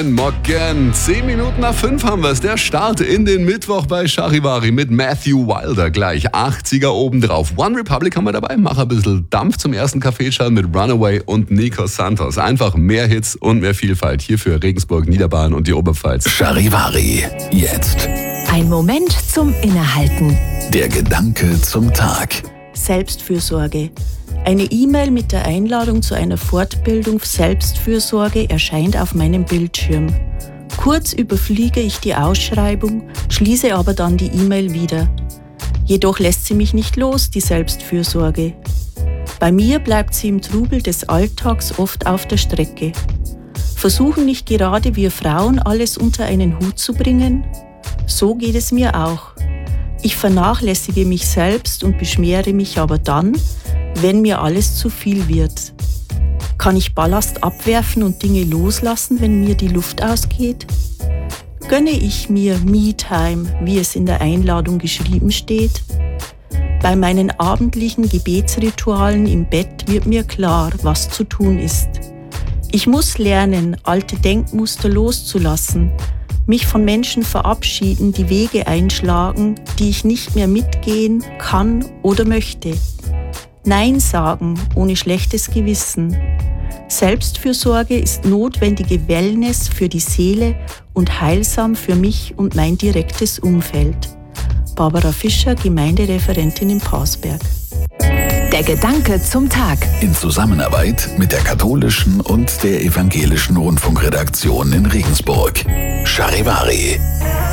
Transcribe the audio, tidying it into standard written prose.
Morgen, 10 Minuten nach 5 haben wir es. Der Start in den Mittwoch bei Charivari mit Matthew Wilder. Gleich 80er obendrauf. One Republic haben wir dabei. Mach ein bisschen Dampf zum ersten Kaffeeschall mit Runaway und Nico Santos. Einfach mehr Hits und mehr Vielfalt hier für Regensburg, Niederbayern und die Oberpfalz. Charivari, jetzt. Ein Moment zum Innehalten. Der Gedanke zum Tag. Selbstfürsorge. Eine E-Mail mit der Einladung zu einer Fortbildung Selbstfürsorge erscheint auf meinem Bildschirm. Kurz überfliege ich die Ausschreibung, schließe aber dann die E-Mail wieder. Jedoch lässt sie mich nicht los, die Selbstfürsorge. Bei mir bleibt sie im Trubel des Alltags oft auf der Strecke. Versuchen nicht gerade wir Frauen alles unter einen Hut zu bringen? So geht es mir auch. Ich vernachlässige mich selbst und beschwere mich aber dann, wenn mir alles zu viel wird. Kann ich Ballast abwerfen und Dinge loslassen, wenn mir die Luft ausgeht? Gönne ich mir Me-Time, wie es in der Einladung geschrieben steht? Bei meinen abendlichen Gebetsritualen im Bett wird mir klar, was zu tun ist. Ich muss lernen, alte Denkmuster loszulassen, mich von Menschen verabschieden, die Wege einschlagen, die ich nicht mehr mitgehen kann oder möchte. Nein sagen ohne schlechtes Gewissen. Selbstfürsorge ist notwendige Wellness für die Seele und heilsam für mich und mein direktes Umfeld. Barbara Fischer, Gemeindereferentin in Pausberg. Der Gedanke zum Tag. In Zusammenarbeit mit der katholischen und der evangelischen Rundfunkredaktion in Regensburg. Charivari.